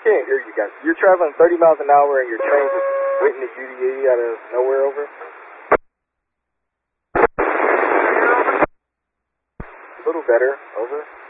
can't hear you guys. You're traveling 30 miles an hour and your train just waiting to UDA out of nowhere, over? A little better, over.